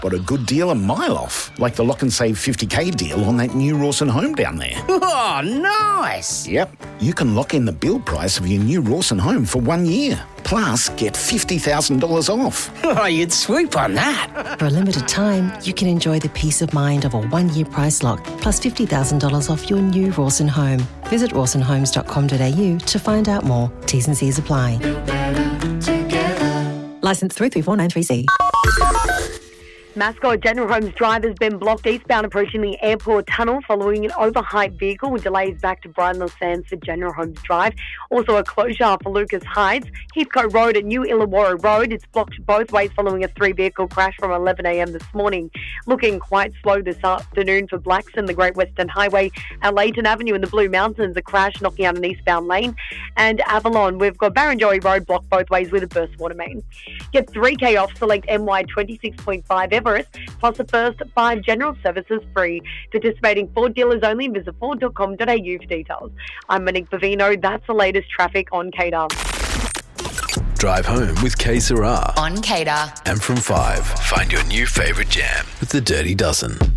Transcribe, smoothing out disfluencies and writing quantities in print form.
Got a good deal a mile off, like the Lock and Save 50k deal on that new Rawson home down there. Oh, nice! Yep, you can lock in the build price of your new Rawson home for 1 year. Plus, get $50,000 off. Oh, you'd swoop on that. For a limited time, you can enjoy the peace of mind of a 1 year price lock, plus $50,000 off your new Rawson home. Visit rawsonhomes.com.au to find out more. T's and C's apply. Licence 334936C. Mascot General Homes Drive has been blocked eastbound approaching the airport tunnel following an overhyped vehicle with delays back to Brighton Sands for General Homes Drive. Also a closure for Lucas Heights. Heathcote Road at New Illawarra Road. It's blocked both ways following a 3-vehicle crash from 11 a.m. this morning. Looking quite slow this afternoon for Blackson, the Great Western Highway at Leighton Avenue in the Blue Mountains. A crash knocking out an eastbound lane. And Avalon, we've got Barrenjoey Road blocked both ways with a burst water main. Get 3K off select MY 26.5 Everest, plus the first 5 general services free. Participating Ford dealers only. Visit Ford.com.au for details. I'm Monique Bavino. That's the latest traffic on Cater. Drive home with K Sarah on Cater. And from 5, find your new favourite jam with the Dirty Dozen.